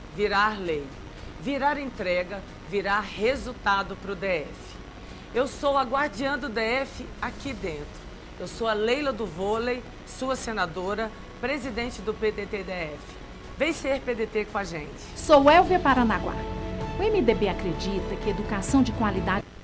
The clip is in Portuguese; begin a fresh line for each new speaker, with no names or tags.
virar lei. Virar entrega, virar resultado para o DF. Eu sou a guardiã do DF aqui dentro. Eu sou a Leila do Vôlei, sua senadora, presidente do PDT-DF. Vem ser PDT com a gente.
Sou Elvia Paranaguá. O MDB acredita que educação de qualidade